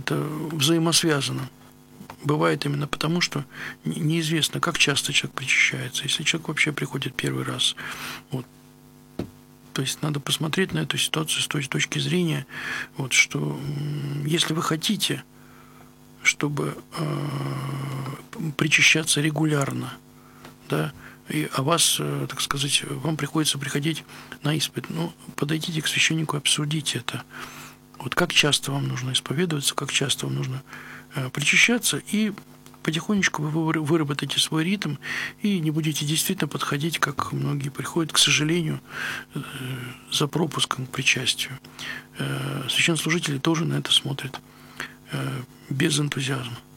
это взаимосвязано. Бывает именно потому, что неизвестно, как часто человек причащается. Если человек вообще приходит первый раз, вот, то есть надо посмотреть на эту ситуацию с той точки зрения, вот, что если вы хотите, чтобы причащаться регулярно, да, а вас, так сказать, вам приходится приходить на исповедь, ну, подойдите к священнику, обсудите это. Вот как часто вам нужно исповедоваться, как часто вам нужно причащаться, и потихонечку вы выработаете свой ритм и не будете действительно подходить, как многие приходят, к сожалению, за пропуском к причастию. Священнослужители тоже на это смотрят без энтузиазма.